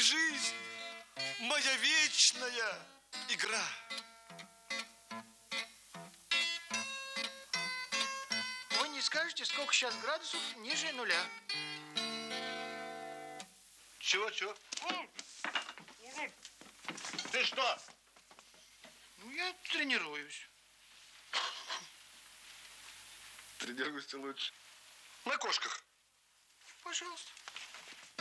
жизнь, моя вечная игра. Вы не скажете, сколько сейчас градусов ниже нуля? Чего? Ты что? Ну, я тренируюсь. Тренируйся лучше. На кошках. Пожалуйста.